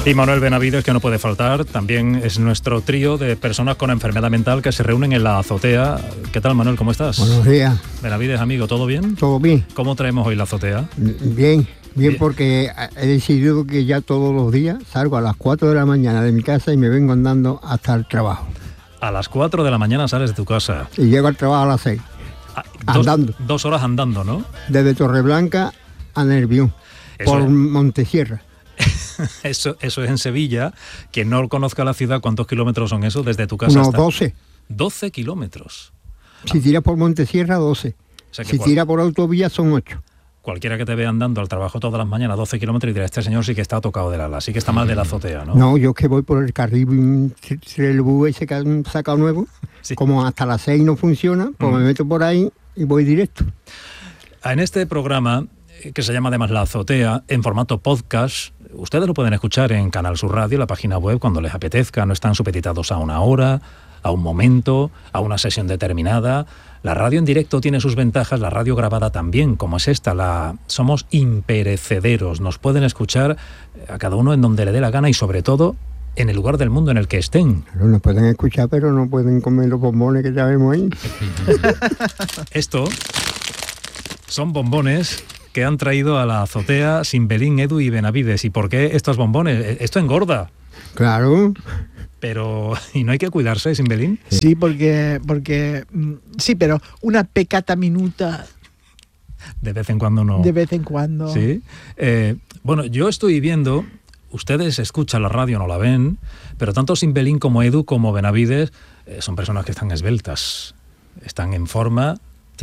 Y Manuel Benavides, que no puede faltar, también es nuestro trío de personas con enfermedad mental que se reúnen en la azotea. ¿Qué tal, Manuel? ¿Cómo estás? Buenos días. Benavides, amigo, ¿todo bien? Todo bien. ¿Cómo traemos hoy la azotea? Bien, porque he decidido que ya todos los días salgo a las 4 de la mañana de mi casa y me vengo andando hasta el trabajo. A las 4 de la mañana sales de tu casa. Y llego al trabajo a las 6. Andando. 2 horas andando, ¿no? Desde Torreblanca a Nervión, por Montesierra. Eso es en Sevilla. Quien no conozca la ciudad, ¿cuántos kilómetros son esos desde tu casa? Unos 12. 12 kilómetros. Si tiras por Montesierra, 12. O sea, si tiras por autovía, son 8. Cualquiera que te vea andando al trabajo todas las mañanas, 12 kilómetros, y dirá, este señor sí que está tocado del ala, sí que está mal de la azotea, ¿no? No, yo es que voy por el carril el bus ese que han sacado nuevo. Sí. Como hasta las 6 no funciona, pues me meto por ahí y voy directo. En este programa, que se llama además La Azotea, en formato podcast, ustedes lo pueden escuchar en Canal Sur Radio, la página web, cuando les apetezca. No están supeditados a una hora, a un momento, a una sesión determinada. La radio en directo tiene sus ventajas, la radio grabada también, como es esta. Somos imperecederos, nos pueden escuchar a cada uno en donde le dé la gana y sobre todo en el lugar del mundo en el que estén. Claro, nos pueden escuchar, pero no pueden comer los bombones que ya vemos ahí. Esto son bombones que han traído a la azotea Simbelín, Edu y Benavides. ¿Y por qué estos bombones? Esto engorda. Claro. Pero, ¿y no hay que cuidarse, Simbelín? Sí, porque sí, pero una pecata minuta. De vez en cuando no. De vez en cuando. Sí. Bueno, yo estoy viendo, ustedes escuchan la radio, no la ven, pero tanto Simbelín como Edu como Benavides son personas que están esbeltas, están en forma.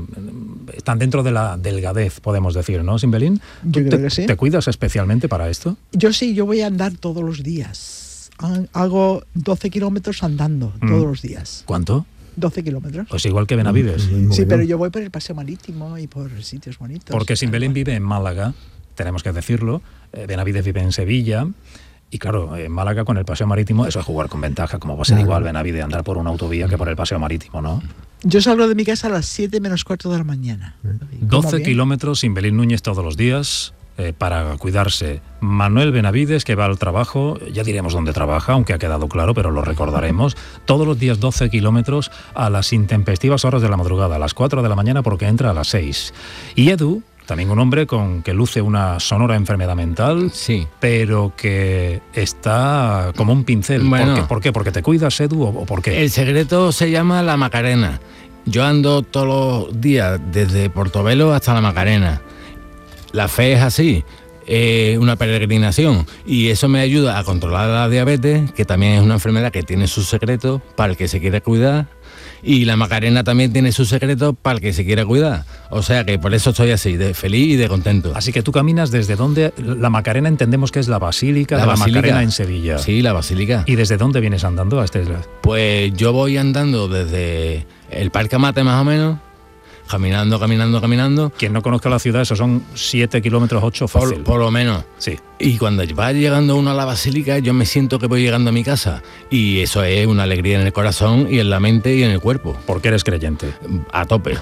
Están dentro de la delgadez, podemos decir, ¿no, Simbelín? Yo creo que sí. ¿Te cuidas especialmente para esto? Yo sí, yo voy a andar todos los días. Hago 12 kilómetros andando todos los días. ¿Cuánto? 12 kilómetros. Pues igual que Benavides. Sí, pero yo voy por el paseo marítimo y por sitios bonitos. Porque Simbelín vive en Málaga, tenemos que decirlo. Benavides vive en Sevilla. Y claro, en Málaga con el paseo marítimo, eso es jugar con ventaja. Como va a ser igual, Benavides, andar por una autovía que por el paseo marítimo, ¿no? Yo salgo de mi casa a las 7 menos cuarto de la mañana. 12 kilómetros, Simbelín Núñez todos los días para cuidarse. Manuel Benavides, que va al trabajo, ya diremos dónde trabaja, aunque ha quedado claro, pero lo recordaremos. Todos los días 12 kilómetros a las intempestivas horas de la madrugada, a las 4 de la mañana porque entra a las 6. Y Edu, también un hombre que luce una sonora enfermedad mental, sí, pero que está como un pincel. Bueno, ¿Por qué? ¿Porque te cuidas, Edu, o por qué? El secreto se llama la Macarena. Yo ando todos los días desde Portobelo hasta la Macarena. La fe es así, una peregrinación, y eso me ayuda a controlar la diabetes, que también es una enfermedad que tiene sus secretos para el que se quiere cuidar. Y la Macarena también tiene sus secretos para el que se quiera cuidar. O sea que por eso estoy así, de feliz y de contento. Así que tú caminas desde donde... La Macarena entendemos que es la Basílica de la Macarena en Sevilla. Sí, la Basílica. ¿Y desde dónde vienes andando a este? Pues yo voy andando desde el Parque Amate más o menos, caminando. Quien no conozca la ciudad, esos son 7 kilómetros, 8 fácil. Por lo menos. Sí. Y cuando va llegando uno a la Basílica, yo me siento que voy llegando a mi casa. Y eso es una alegría en el corazón y en la mente y en el cuerpo. Porque eres creyente. A tope.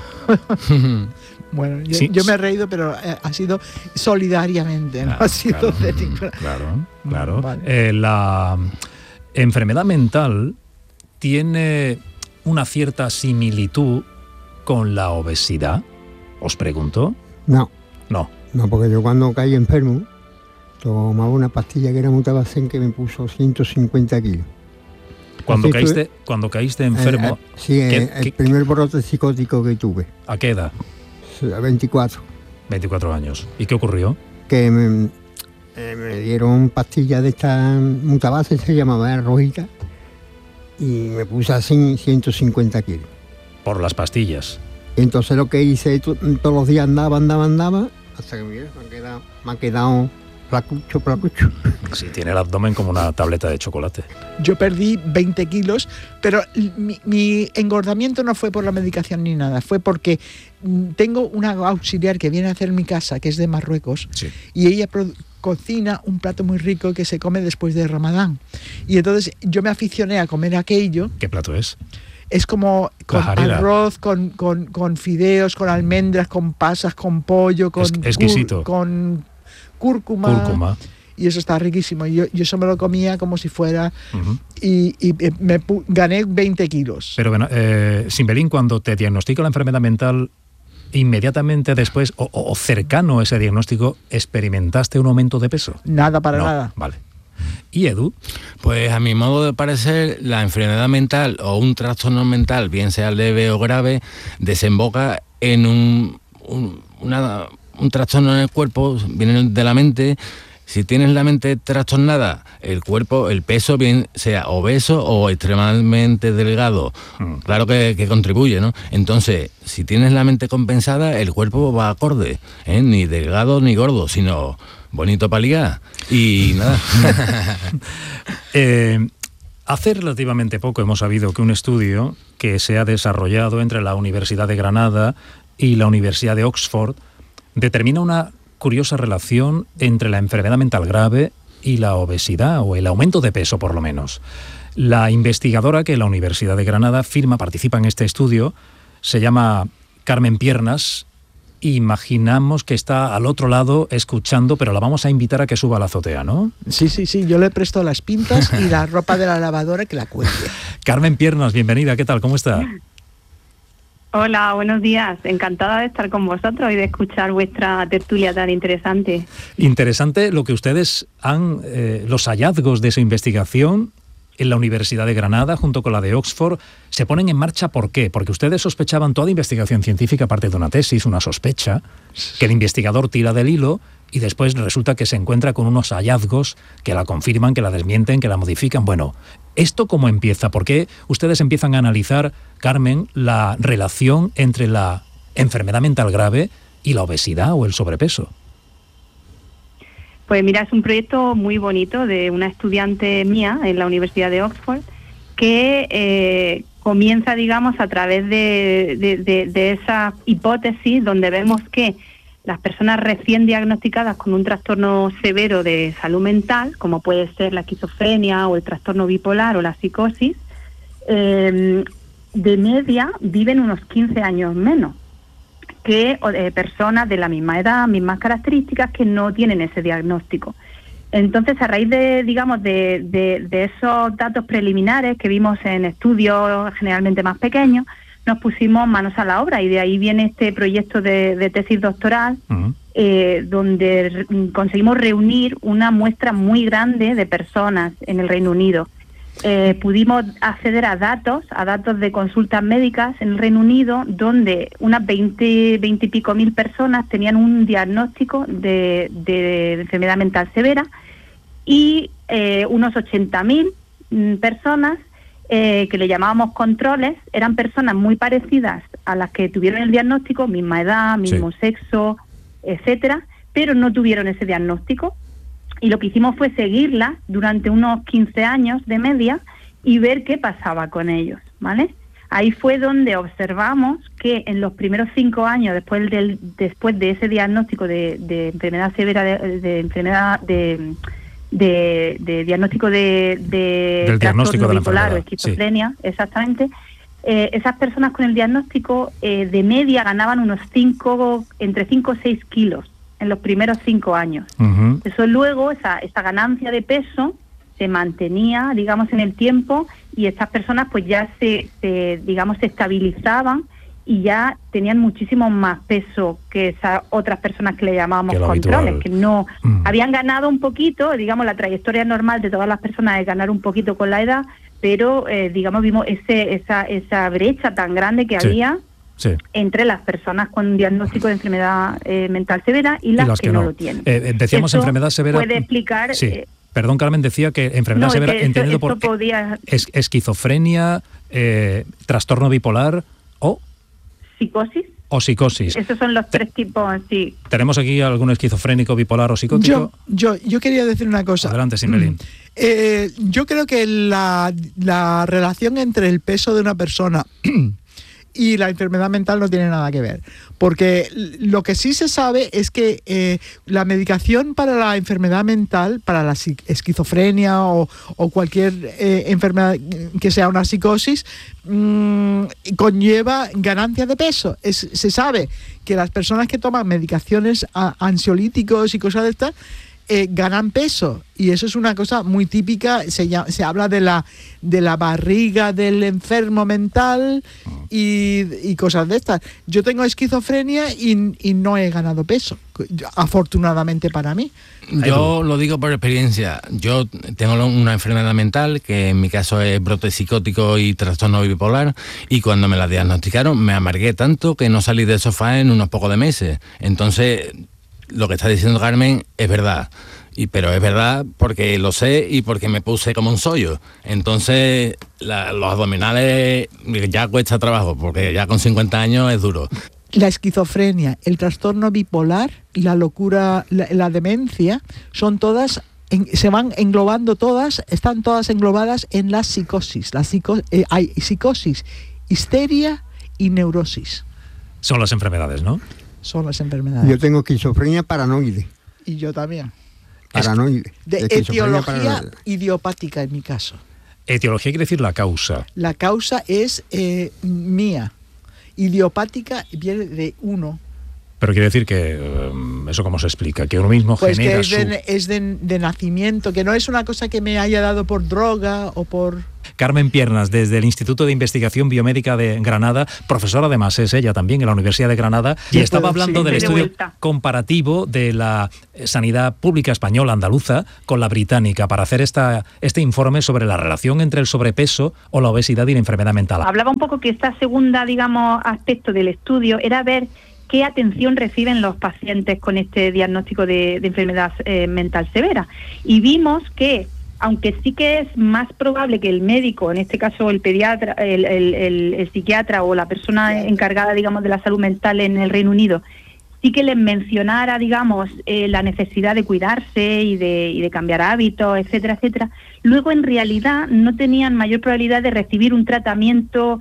Bueno, yo me he reído, pero ha sido solidariamente, no ha sido de ninguna... Claro. Vale. La enfermedad mental tiene una cierta similitud con la obesidad, os pregunto. No, porque yo cuando caí enfermo tomaba una pastilla que era Mutabacén que me puso 150 kilos. Cuando caíste enfermo... Sí, el primer brote psicótico que tuve. ¿A qué edad? A 24. 24 años. ¿Y qué ocurrió? Que me dieron pastillas de esta Mutabacén, se llamaba rojita, y me puse así 150 kilos. Por las pastillas. Entonces lo que hice, todos los días andaba, hasta que me ha quedado placucho. Sí, tiene el abdomen como una tableta de chocolate. Yo perdí 20 kilos, pero mi engordamiento no fue por la medicación ni nada, fue porque tengo una auxiliar que viene a hacer mi casa, que es de Marruecos, sí, y ella cocina un plato muy rico que se come después de Ramadán. Y entonces yo me aficioné a comer aquello. ¿Qué plato es? Es como con arroz, con fideos, con almendras, con pasas, con pollo, con exquisito, con cúrcuma. y eso está riquísimo. Yo eso me lo comía como si fuera... Y gané 20 kilos. Pero bueno, Simbelín, cuando te diagnostica la enfermedad mental, inmediatamente después, o cercano a ese diagnóstico, ¿experimentaste un aumento de peso? Nada, nada. Vale. ¿Y Edu? Pues a mi modo de parecer, la enfermedad mental o un trastorno mental, bien sea leve o grave, desemboca en un trastorno en el cuerpo, viene de la mente. Si tienes la mente trastornada, el cuerpo, el peso, bien sea obeso o extremadamente delgado, claro que contribuye, ¿no? Entonces, si tienes la mente compensada, el cuerpo va acorde, ni delgado ni gordo, sino bonito para ligar. Y nada. Hace relativamente poco hemos sabido que un estudio que se ha desarrollado entre la Universidad de Granada y la Universidad de Oxford determina una curiosa relación entre la enfermedad mental grave y la obesidad, o el aumento de peso por lo menos. La investigadora que la Universidad de Granada participa en este estudio, se llama Carmen Piernas. Imaginamos que está al otro lado escuchando, pero la vamos a invitar a que suba a la azotea, ¿no? Sí, yo le presto las pintas y la ropa de la lavadora que la cuelgue. Carmen Piernas, bienvenida, ¿qué tal? ¿Cómo está? Hola, buenos días. Encantada de estar con vosotros y de escuchar vuestra tertulia tan interesante. Interesante lo que ustedes los hallazgos de su investigación en la Universidad de Granada, junto con la de Oxford, se ponen en marcha. ¿Por qué? Porque ustedes sospechaban, toda investigación científica parte de una tesis, una sospecha, que el investigador tira del hilo y después resulta que se encuentra con unos hallazgos que la confirman, que la desmienten, que la modifican. Bueno, ¿esto cómo empieza? ¿Por qué ustedes empiezan a analizar, Carmen, la relación entre la enfermedad mental grave y la obesidad o el sobrepeso? Pues mira, es un proyecto muy bonito de una estudiante mía en la Universidad de Oxford que comienza, digamos, a través de esa hipótesis donde vemos que las personas recién diagnosticadas con un trastorno severo de salud mental, como puede ser la esquizofrenia o el trastorno bipolar o la psicosis, de media viven unos 15 años menos que personas de la misma edad, mismas características, que no tienen ese diagnóstico. Entonces, a raíz de esos datos preliminares que vimos en estudios generalmente más pequeños, nos pusimos manos a la obra y de ahí viene este proyecto de tesis doctoral, donde conseguimos reunir una muestra muy grande de personas en el Reino Unido. Pudimos acceder a datos de consultas médicas en el Reino Unido, donde unas 20 y pico mil personas tenían un diagnóstico de enfermedad mental severa y unos 80.000 personas que le llamábamos controles, eran personas muy parecidas a las que tuvieron el diagnóstico, misma edad, mismo sexo, etcétera, pero no tuvieron ese diagnóstico. Y lo que hicimos fue seguirlas durante unos 15 años de media y ver qué pasaba con ellos, ¿vale? Ahí fue donde observamos que en los primeros 5 años después de ese diagnóstico de enfermedad severa, de diagnóstico de trastorno bipolar o esquizofrenia, exactamente, esas personas con el diagnóstico de media ganaban entre 5 o 6 kilos en los primeros 5 años. Eso luego, esa ganancia de peso se mantenía, digamos, en el tiempo, y estas personas pues ya se estabilizaban y ya tenían muchísimo más peso que esas otras personas que le llamábamos controles, que no habían ganado un poquito. Digamos, la trayectoria normal de todas las personas es ganar un poquito con la edad, pero digamos, vimos esa brecha tan grande que había entre las personas con un diagnóstico de enfermedad mental severa y las que no lo tienen. Decíamos eso enfermedad severa. Puede explicar. Perdón, Carmen, decía que enfermedad severa, entendido por esquizofrenia, trastorno bipolar o psicosis. O psicosis. Esos son los 3 tipos, sí. ¿Tenemos aquí algún esquizofrénico, bipolar o psicótico? Yo quería decir una cosa. Adelante, Simbelín. Yo creo que la relación entre el peso de una persona y la enfermedad mental no tiene nada que ver, porque lo que sí se sabe es que la medicación para la enfermedad mental, para la esquizofrenia o cualquier enfermedad que sea una psicosis, conlleva ganancia de peso. Se sabe que las personas que toman medicaciones ansiolíticos y cosas de estas ganan peso. Y eso es una cosa muy típica. Se habla de la barriga del enfermo mental y cosas de estas. Yo tengo esquizofrenia y no he ganado peso, afortunadamente para mí. Yo lo digo por experiencia. Yo tengo una enfermedad mental, que en mi caso es brote psicótico y trastorno bipolar, y cuando me la diagnosticaron me amargué tanto que no salí del sofá en unos pocos de meses. Entonces, lo que está diciendo Carmen es verdad. Pero es verdad porque lo sé y porque me puse como un sollo. Entonces, los abdominales ya cuesta trabajo, porque ya con 50 años es duro. La esquizofrenia, el trastorno bipolar, la locura, la demencia, son todas, se van englobando todas, están todas englobadas en la psicosis. Hay psicosis, histeria y neurosis. Son las enfermedades, ¿no? Son las enfermedades. Yo tengo esquizofrenia paranoide. Y yo también. Paranoide. De etiología idiopática en mi caso. Etiología quiere decir la causa. La causa es mía. Idiopática viene de uno. Pero quiere decir que, ¿eso cómo se explica? Que uno mismo pues genera que es de nacimiento, que no es una cosa que me haya dado por droga o por... Carmen Piernas, desde el Instituto de Investigación Biomédica de Granada, profesora además es ella también en la Universidad de Granada, y estaba hablando del estudio comparativo de la sanidad pública española andaluza con la británica para hacer este informe sobre la relación entre el sobrepeso o la obesidad y la enfermedad mental. Hablaba un poco que esta segunda, aspecto del estudio era ver qué atención reciben los pacientes con este diagnóstico de enfermedad mental severa. Y vimos que, aunque sí que es más probable que el médico, en este caso el pediatra, el psiquiatra o la persona encargada, de la salud mental en el Reino Unido, sí que les mencionara, la necesidad de cuidarse y de cambiar hábitos, etcétera, etcétera, luego en realidad no tenían mayor probabilidad de recibir un tratamiento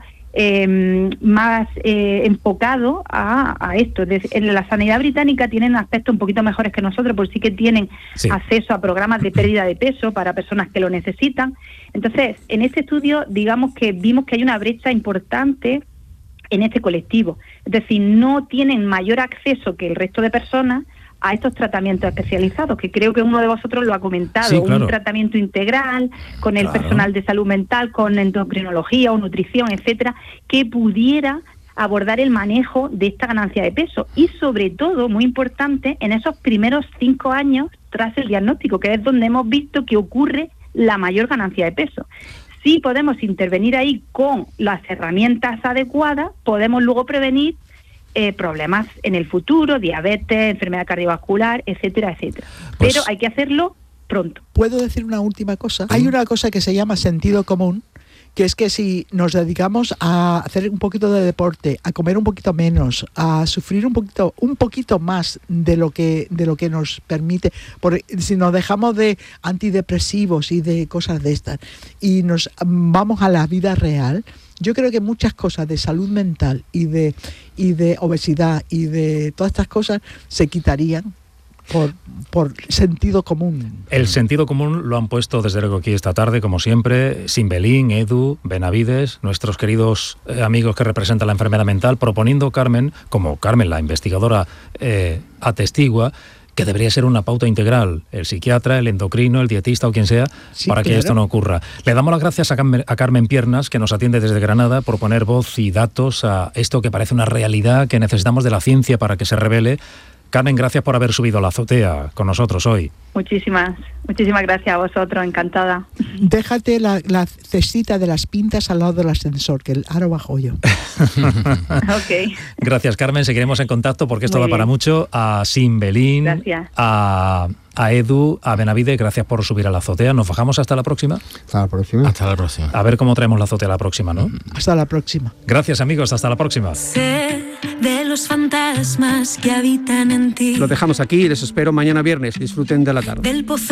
más enfocado a esto. En la sanidad británica tienen aspectos un poquito mejores que nosotros, porque sí que tienen acceso a programas de pérdida de peso para personas que lo necesitan. Entonces, en este estudio, que vimos que hay una brecha importante en este colectivo. Es decir, no tienen mayor acceso que el resto de personas a estos tratamientos especializados, que creo que uno de vosotros lo ha comentado, sí, claro. Un tratamiento integral con el personal de salud mental, con endocrinología o nutrición, etcétera, que pudiera abordar el manejo de esta ganancia de peso y, sobre todo, muy importante, en esos primeros 5 años tras el diagnóstico, que es donde hemos visto que ocurre la mayor ganancia de peso. Si podemos intervenir ahí con las herramientas adecuadas, podemos luego prevenir problemas en el futuro, diabetes, enfermedad cardiovascular, etcétera, etcétera. Pero hay que hacerlo pronto. ¿Puedo decir una última cosa? Hay una cosa que se llama sentido común, que es que si nos dedicamos a hacer un poquito de deporte, a comer un poquito menos, a sufrir un poquito más de lo que nos permite, si nos dejamos de antidepresivos y de cosas de estas y nos vamos a la vida real, yo creo que muchas cosas de salud mental y de obesidad y de todas estas cosas se quitarían por sentido común. El sentido común lo han puesto desde luego aquí esta tarde, como siempre, Simbelín, Edu, Benavides, nuestros queridos amigos que representan la enfermedad mental, proponiendo Carmen, como Carmen, la investigadora, atestigua, que debería ser una pauta integral, el psiquiatra, el endocrino, el dietista o quien sea, para que esto no ocurra. Le damos las gracias a Carmen Piernas, que nos atiende desde Granada, por poner voz y datos a esto que parece una realidad que necesitamos de la ciencia para que se revele. Carmen, gracias por haber subido a la azotea con nosotros hoy. Muchísimas gracias a vosotros, encantada. Déjate la cestita de las pintas al lado del ascensor, que ahora bajo yo. Okay. Gracias, Carmen, seguiremos en contacto porque esto da para mucho. A Simbelín, a Edu, a Benavides, gracias por subir a la azotea. ¿Nos bajamos hasta la próxima? Hasta la próxima. Hasta la próxima. A ver cómo traemos la azotea la próxima, ¿no? Hasta la próxima. Gracias, amigos, hasta la próxima. Sé de los fantasmas que habitan en ti. Lo dejamos aquí y les espero mañana viernes. Disfruten de la tarde. Del pozo